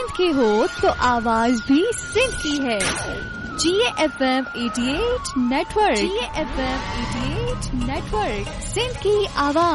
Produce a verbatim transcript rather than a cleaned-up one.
सिंध के हो तो आवाज भी सिंध की है। जी एफ एम अठासी नेटवर्क, जी एफ एम अठासी नेटवर्क, सिंध की आवाज।